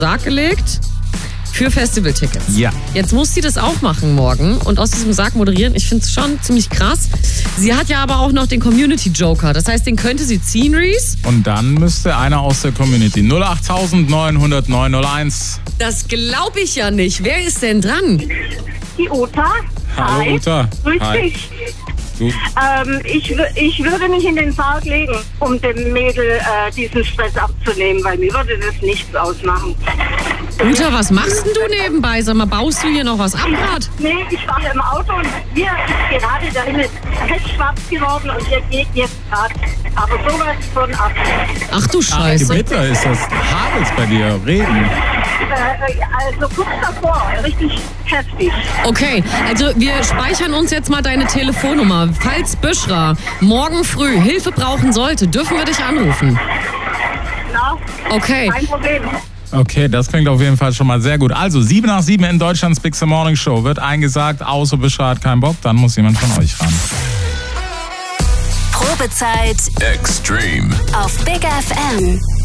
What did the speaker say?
Sarg gelegt für Festivaltickets. Ja. Jetzt muss sie das auch machen morgen und aus diesem Sarg moderieren. Ich finde es schon ziemlich krass. Sie hat ja aber auch noch den Community Joker. Das heißt, den könnte sie ziehen, Reese. Und dann müsste einer aus der Community. 08900 901. Das glaube ich ja nicht. Wer ist denn dran? Die Uta. Hallo Hi. Uta. Grüß Hi. dich. Du, Ich würde mich in den Sarg legen, um dem Mädel diesen Stress abzunehmen, weil mir würde das nichts ausmachen. Uta, was machst denn du nebenbei? Sag mal, baust du hier noch was ab grad? Nee, ich war im Auto und hier ist gerade der Himmel schwarz geworden und hier geht jetzt gerade. Aber sowas von ab. Ach du Scheiße. Gewitter ist das. Hagels bei dir. Regen. Also kurz davor, richtig heftig. Okay, also wir speichern uns jetzt mal deine Telefonnummer. Falls Büschra morgen früh Hilfe brauchen sollte, dürfen wir dich anrufen. Na, Okay. kein Problem. Okay, das klingt auf jeden Fall schon mal sehr gut. Also 7 nach 7 in Deutschlands Big Sam Morning Show wird eingesagt, außer Büschra hat keinen Bock, dann muss jemand von euch ran. Probezeit Extreme. auf Big FM.